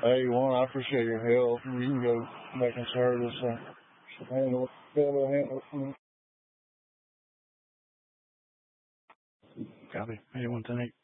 Hey, one, I appreciate your help. You can go making sure this handle, be able to handle. Copy. 8110